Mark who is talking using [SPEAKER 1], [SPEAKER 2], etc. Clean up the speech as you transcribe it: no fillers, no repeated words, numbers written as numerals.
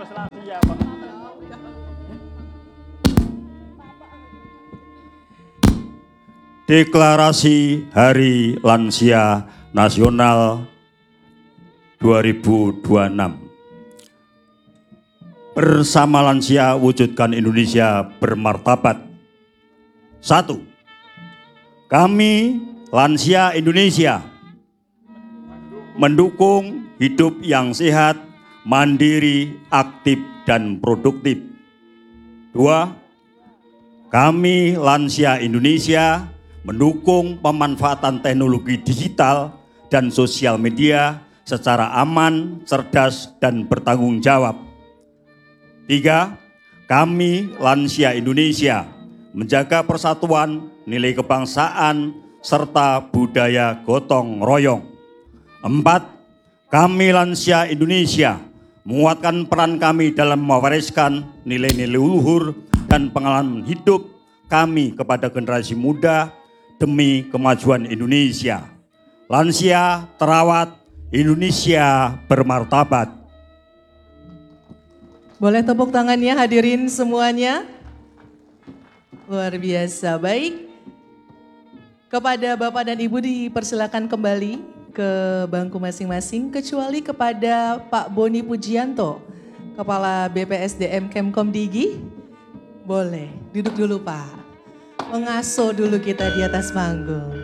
[SPEAKER 1] Plus lansia, Pak. Deklarasi Hari Lansia Nasional 2026. Bersama lansia wujudkan Indonesia bermartabat. 1. Kami lansia Indonesia mendukung hidup yang sehat, mandiri, aktif, dan produktif. 2. Kami lansia Indonesia mendukung pemanfaatan teknologi digital dan sosial media secara aman, cerdas, dan bertanggung jawab. 3. Kami lansia Indonesia menjaga persatuan, nilai kebangsaan, serta budaya gotong royong. 4. Kami lansia Indonesia menguatkan peran kami dalam mewariskan nilai-nilai luhur dan pengalaman hidup kami kepada generasi muda demi kemajuan Indonesia. Lansia terawat, Indonesia bermartabat.
[SPEAKER 2] Boleh tepuk tangannya hadirin semuanya. Luar biasa, baik. Kepada Bapak dan Ibu dipersilakan kembali ke bangku masing-masing, kecuali kepada Pak Boni Pujianto, Kepala BPSDM Kemkom Digi. Boleh, duduk dulu Pak. Mengasuh dulu kita di atas panggung.